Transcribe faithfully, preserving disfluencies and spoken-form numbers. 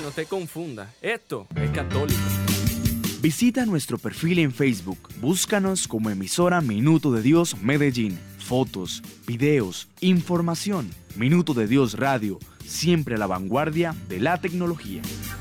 no te confunda. Esto es católico. Visita nuestro perfil en Facebook. Búscanos como emisora Minuto de Dios Medellín. Fotos, videos, información. Minuto de Dios Radio, siempre a la vanguardia de la tecnología.